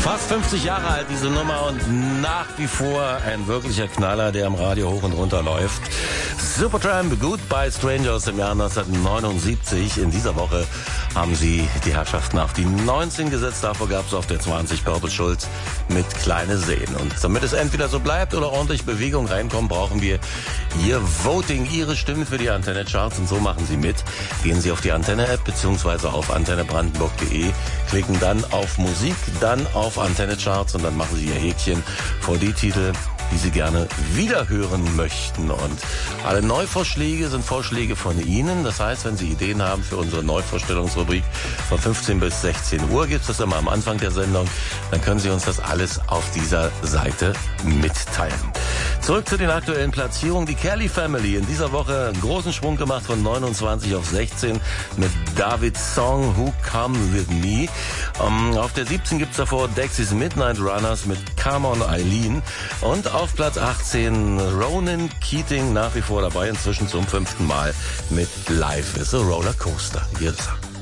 Fast 50 Jahre alt diese Nummer und nach wie vor ein wirklicher Knaller, der am Radio hoch und runter läuft. Supertramp, Goodbye Strangers im Jahr 1979. In dieser Woche haben sie die Herrschaften auf die 19 gesetzt. Davor gab es auf der 20 Purple Schulz mit Kleine Seen. Und damit es entweder so bleibt oder ordentlich Bewegung reinkommt, brauchen wir Ihr Voting, Ihre Stimmen für die Antenne Charts. Und so machen Sie mit. Gehen Sie auf die Antenne-App bzw. auf antennebrandenburg.de, klicken dann auf Musik, dann auf Antenne Charts und dann machen Sie Ihr Häkchen vor die Titel, die Sie gerne wiederhören möchten. Und alle Neuvorschläge sind Vorschläge von Ihnen. Das heißt, wenn Sie Ideen haben für unsere Neuvorstellungsrubrik von 15 bis 16 Uhr, gibt es das immer am Anfang der Sendung, dann können Sie uns das alles auf dieser Seite mitteilen. Zurück zu den aktuellen Platzierungen. Die Kelly Family in dieser Woche einen großen Schwung gemacht von 29 auf 16 mit Davids Song Who Come With Me. Auf der 17 gibt's davor Dexys Midnight Runners mit Come On Eileen. Und auf Platz 18 Ronan Keating nach wie vor dabei, inzwischen zum 5. Mal mit Life is a Roller Coaster. Hier ist er.